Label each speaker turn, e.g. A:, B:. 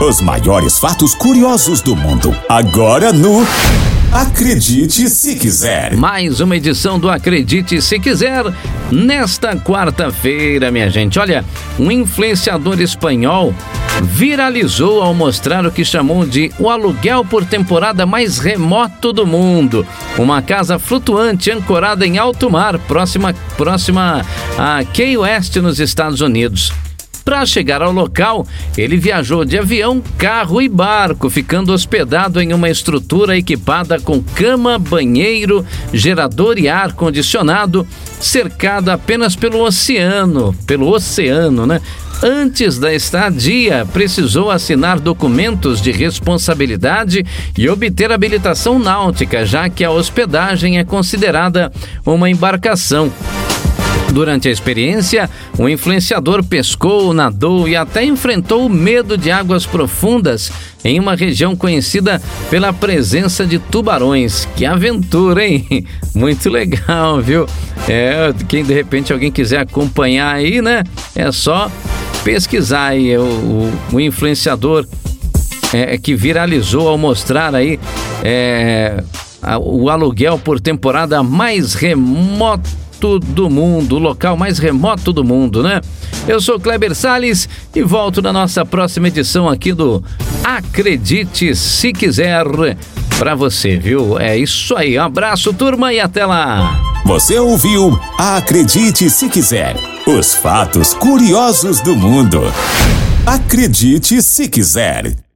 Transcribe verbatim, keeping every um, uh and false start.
A: Os maiores fatos curiosos do mundo. Agora no Acredite Se Quiser.
B: Mais uma edição do Acredite Se Quiser. Nesta quarta-feira, minha gente. Olha, um influenciador espanhol viralizou ao mostrar o que chamou de o aluguel por temporada mais remoto do mundo. Uma casa flutuante ancorada em alto mar, próxima, próxima a Key West, nos Estados Unidos. Para chegar ao local, ele viajou de avião, carro e barco, ficando hospedado em uma estrutura equipada com cama, banheiro, gerador e ar-condicionado, cercado apenas pelo oceano, pelo oceano, né? Antes da estadia, precisou assinar documentos de responsabilidade e obter habilitação náutica, já que a hospedagem é considerada uma embarcação. Durante a experiência, o influenciador pescou, nadou e até enfrentou o medo de águas profundas em uma região conhecida pela presença de tubarões. Que aventura, hein? Muito legal, viu? É, quem de repente alguém quiser acompanhar aí, né? É só pesquisar aí o, o, o influenciador é, que viralizou ao mostrar aí é, a, o aluguel por temporada mais remoto do mundo, o local mais remoto do mundo, né? Eu sou Kleber Salles e volto na nossa próxima edição aqui do Acredite Se Quiser pra você, viu? É isso aí, um abraço, turma, e até lá!
A: Você ouviu Acredite Se Quiser, os fatos curiosos do mundo. Acredite Se Quiser.